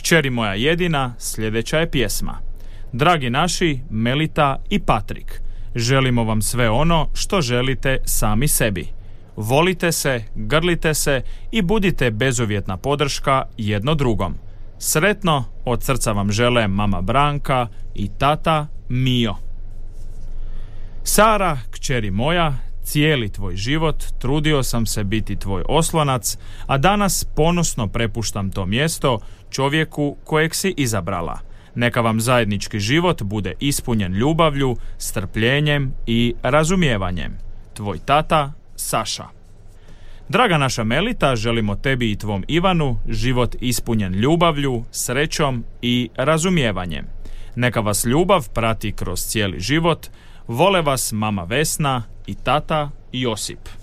Kćeri moja jedina, sljedeća je pjesma. Dragi naši, Melita i Patrik, želimo vam sve ono što želite sami sebi. Volite se, grlite se i budite bezuvjetna podrška jedno drugom. Sretno, od srca vam žele mama Branka i tata Mio. Sara, kćeri moja, cijeli tvoj život trudio sam se biti tvoj oslonac, a danas ponosno prepuštam to mjesto čovjeku kojeg si izabrala. Neka vam zajednički život bude ispunjen ljubavlju, strpljenjem i razumijevanjem. Tvoj tata Saša. Draga naša Melita, želimo tebi i tvom Ivanu život ispunjen ljubavlju, srećom i razumijevanjem. Neka vas ljubav prati kroz cijeli život. Vole vas mama Vesna i tata Josip.